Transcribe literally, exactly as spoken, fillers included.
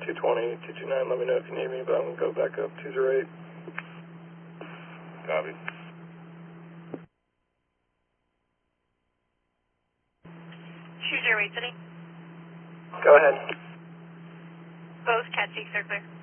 two twenty, two two nine, let me know if you need me, but I'm going to go back up two zero eight. Copy. two zero eight City. Go ahead. Both Cat six are clear.